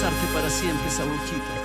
besarte para siempre esa boquita.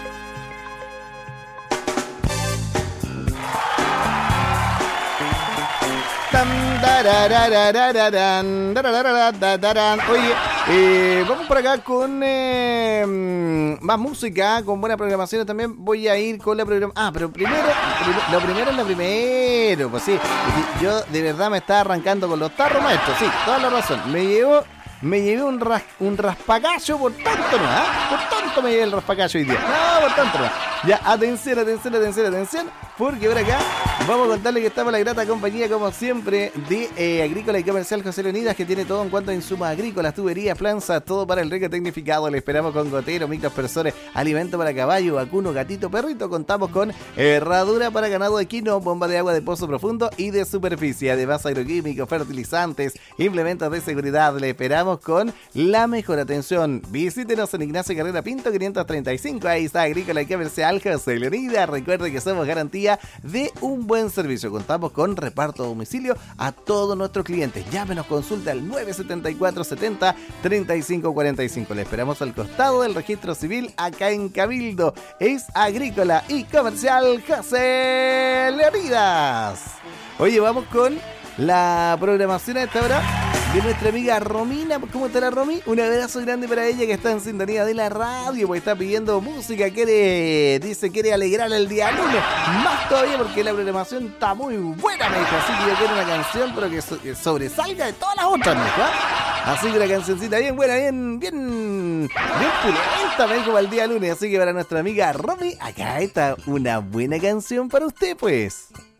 Oye, vamos por acá con más música, con buena programación también. Voy a ir con la programación. Pero lo primero es lo primero. Pues sí, yo de verdad me estaba arrancando con los tarros, maestro. Sí, toda la razón. Me llevé un raspacacho por tonto, ¿no? Por tonto me llevé el raspacacho hoy día. No, por tonto, no. Ya, atención. Porque por acá vamos a contarle que estamos en la grata compañía, como siempre, de Agrícola y Comercial José Leonidas, que tiene todo en cuanto a insumos agrícolas, tuberías, planzas, todo para el riego tecnificado. Le esperamos con goteros, microaspersores, alimento para caballo, vacuno, gatito, perrito. Contamos con herradura para ganado equino, bomba de agua de pozo profundo y de superficie. Además, agroquímicos, fertilizantes, implementos de seguridad. Le esperamos con la mejor atención. Visítenos en Ignacio Carrera Pinto 535. Ahí está Agrícola y Comercial José Leonidas. Recuerde que somos garantía de un buen servicio. Contamos con reparto a domicilio a todos nuestros clientes. Llámenos, consulta al 974 70 35 45. Le esperamos al costado del registro civil acá en Cabildo. Es Agrícola y Comercial José Leonidas. Oye, vamos con la programación a esta hora de nuestra amiga Romina. ¿Cómo está la Romy? Un abrazo grande para ella, que está en sintonía de la radio, porque está pidiendo música, quiere alegrar el día lunes. Más todavía porque la programación está muy buena, me dijo. Así que yo quiero una canción, pero que sobresalga de todas las otras, me dijo. Así que una cancioncita bien buena, bien pulenta, me dijo, para el día lunes. Así que para nuestra amiga Romy, acá está una buena canción para usted, pues.